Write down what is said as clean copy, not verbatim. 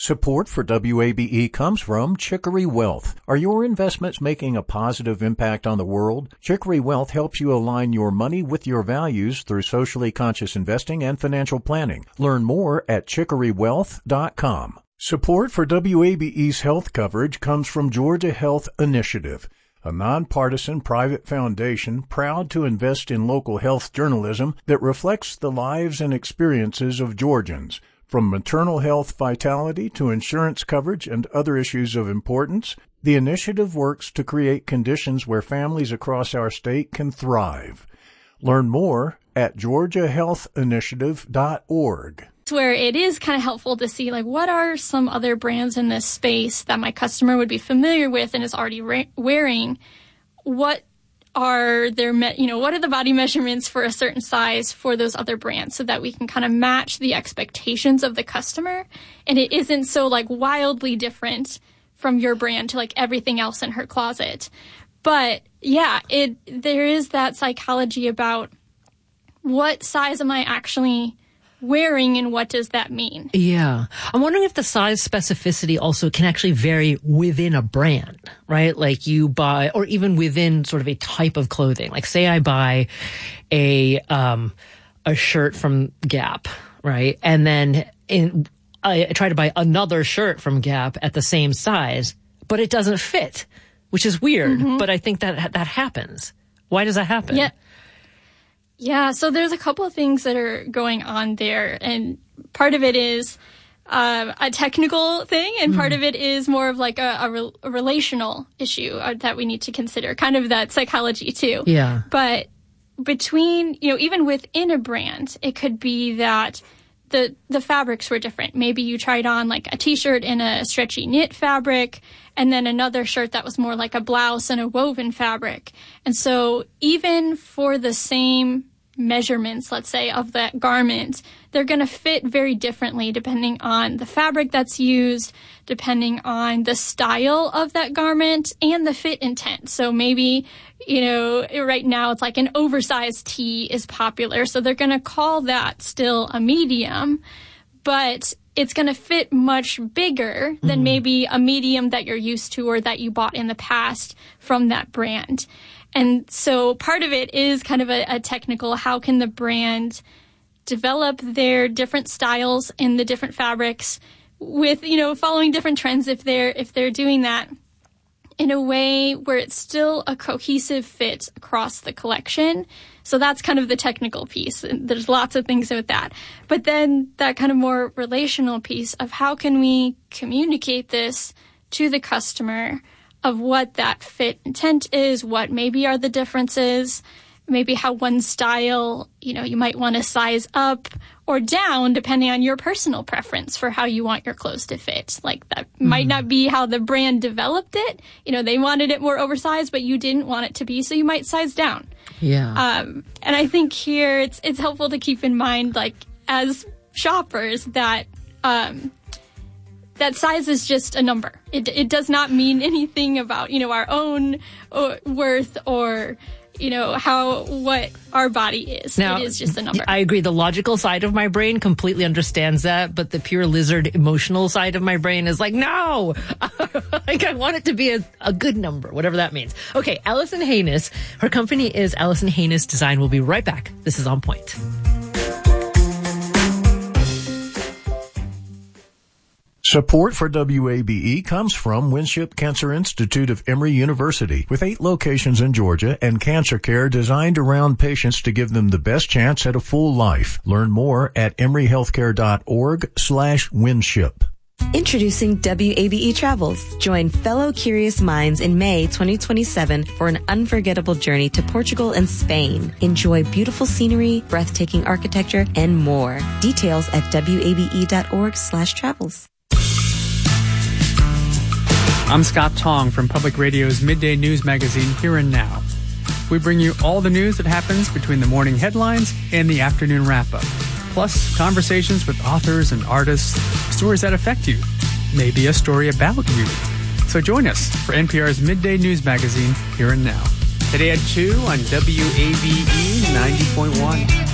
Support for WABE comes from Chicory Wealth. Are your investments making a positive impact on the world? Chicory Wealth helps you align your money with your values through socially conscious investing and financial planning. Learn more at chicorywealth.com. Support for WABE's health coverage comes from Georgia Health Initiative, a nonpartisan private foundation proud to invest in local health journalism that reflects the lives and experiences of Georgians. From maternal health vitality to insurance coverage and other issues of importance, the initiative works to create conditions where families across our state can thrive. Learn more at georgiahealthinitiative.org. Where it is kind of helpful to see, like, what are some other brands in this space that my customer would be familiar with and is already wearing? What are their, what are the body measurements for a certain size for those other brands so that we can kind of match the expectations of the customer and it isn't so like wildly different from your brand to like everything else in her closet. But yeah, there is that psychology about what size am I actually wearing and what does that mean? Yeah. I'm wondering if the size specificity also can actually vary within a brand, right? Like you buy, or even within sort of a type of clothing. Like say I buy a shirt from Gap, right? And then I try to buy another shirt from Gap at the same size, but it doesn't fit, which is weird. Mm-hmm. But I think that happens. Why does that happen? Yeah, so there's a couple of things that are going on there, and part of it is a technical thing, and part of it is more of like a relational issue that we need to consider, kind of that psychology too. Yeah. But between, even within a brand, it could be that the fabrics were different. Maybe you tried on like a t-shirt in a stretchy knit fabric, and then another shirt that was more like a blouse and a woven fabric. And so even for the same measurements, let's say, of that garment, they're going to fit very differently depending on the fabric that's used, depending on the style of that garment, and the fit intent. So maybe, right now it's like an oversized tee is popular, so they're going to call that still a medium, but it's going to fit much bigger than maybe a medium that you're used to or that you bought in the past from that brand. And so part of it is kind of a technical, how can the brand develop their different styles in the different fabrics with, following different trends if they're doing that in a way where it's still a cohesive fit across the collection. So that's kind of the technical piece. And there's lots of things with that. But then that kind of more relational piece of how can we communicate this to the customer of what that fit intent is, what maybe are the differences, maybe how one style, you might want to size up or down depending on your personal preference for how you want your clothes to fit. Like that might not be how the brand developed it. They wanted it more oversized, but you didn't want it to be, so you might size down. Yeah. And I think here it's helpful to keep in mind, like as shoppers, that that size is just a number. It does not mean anything about, our own worth or, what our body is. Now, it is just a number. I agree. The logical side of my brain completely understands that, but the pure lizard emotional side of my brain is like, no! Like, I want it to be a good number, whatever that means. Okay, Allison Haynes. Her company is Allison Haynes Design. We'll be right back. This is On Point. Support for WABE comes from Winship Cancer Institute of Emory University, with 8 locations in Georgia and cancer care designed around patients to give them the best chance at a full life. Learn more at emoryhealthcare.org/Winship. Introducing WABE Travels. Join fellow curious minds in May 2027 for an unforgettable journey to Portugal and Spain. Enjoy beautiful scenery, breathtaking architecture, and more. Details at wabe.org/travels. I'm Scott Tong from Public Radio's Midday News Magazine, Here and Now. We bring you all the news that happens between the morning headlines and the afternoon wrap-up. Plus, conversations with authors and artists, stories that affect you, maybe a story about you. So join us for NPR's Midday News Magazine, Here and Now. Today at 2 on WABE 90.1.